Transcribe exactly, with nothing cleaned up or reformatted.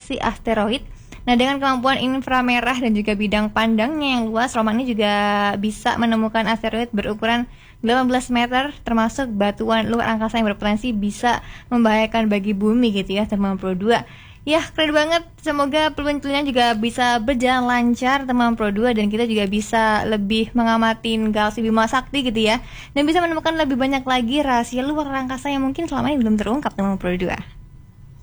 galaksi asteroid. Nah, dengan kemampuan inframerah dan juga bidang pandangnya yang luas, roman ini juga bisa menemukan asteroid berukuran delapan belas meter, termasuk batuan luar angkasa yang berpotensi bisa membahayakan bagi bumi gitu ya, teman Pro dua. Ya, keren banget. Semoga peluncurannya juga bisa berjalan lancar, teman Pro dua, dan kita juga bisa lebih mengamatin galaksi Bima Sakti gitu ya, dan bisa menemukan lebih banyak lagi rahasia luar angkasa yang mungkin selama ini belum terungkap, teman Pro dua.